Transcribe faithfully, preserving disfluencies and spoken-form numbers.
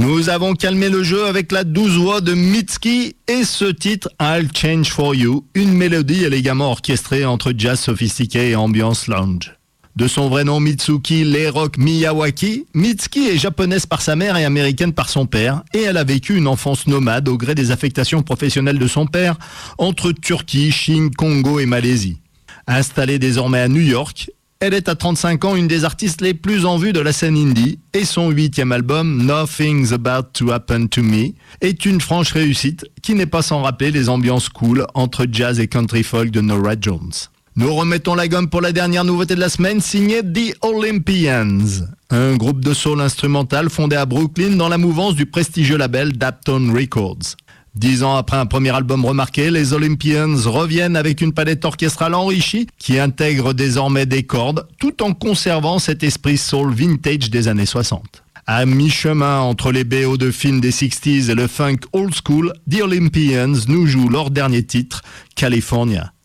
Nous avons calmé le jeu avec la douce voix de Mitski et ce titre I'll Change For You, une mélodie élégamment orchestrée entre jazz sophistiqué et ambiance lounge. De son vrai nom Mitsuki Layrock Miyawaki, Mitski est japonaise par sa mère et américaine par son père, et elle a vécu une enfance nomade au gré des affectations professionnelles de son père entre Turquie, Chine, Congo et Malaisie. Installée désormais à New York, elle est à trente-cinq ans une des artistes les plus en vue de la scène indie et son huitième album Nothing's About to Happen to Me est une franche réussite qui n'est pas sans rappeler les ambiances cool entre jazz et country folk de Norah Jones. Nous remettons la gomme pour la dernière nouveauté de la semaine signée The Olympians, un groupe de soul instrumental fondé à Brooklyn dans la mouvance du prestigieux label Daptone Records. Dix ans après un premier album remarqué, les Olympians reviennent avec une palette orchestrale enrichie qui intègre désormais des cordes tout en conservant cet esprit soul vintage des années soixante. À mi-chemin entre les B O de films des sixties et le funk old school, The Olympians nous jouent leur dernier titre, California.